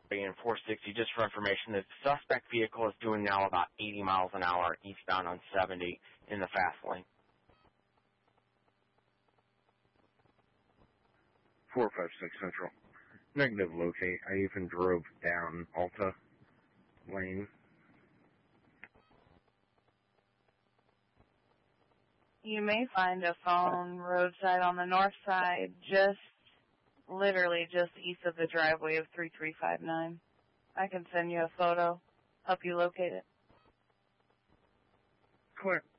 in 460, just for information, the suspect vehicle is doing now about 80 miles an hour eastbound on 70 in the fast lane. 456 Central. Negative locate. I even drove down Alta Lane. You may find a phone roadside on the north side, literally just east of the driveway of 3359. I can send you a photo, help you locate it. Clear.